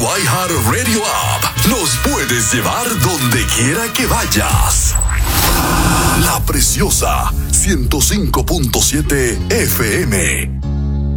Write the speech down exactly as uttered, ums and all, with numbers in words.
iHeartRadio App. Nos puedes llevar donde quiera que vayas. La Preciosa ciento cinco punto siete F M.